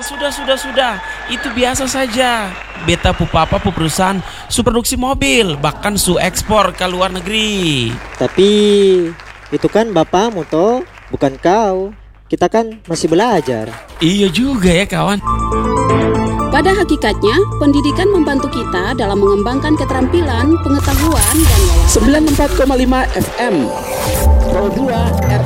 Sudah. Itu biasa saja. Beta pu papa pu perusahaan su produksi mobil, bahkan su ekspor ke luar negeri. Tapi itu kan bapakmu toh, bukan kau. Kita kan masih belajar. Iya juga ya kawan. Pada hakikatnya, pendidikan membantu kita dalam mengembangkan keterampilan, pengetahuan, dan wawasan. 94,5 FM Pro 2 R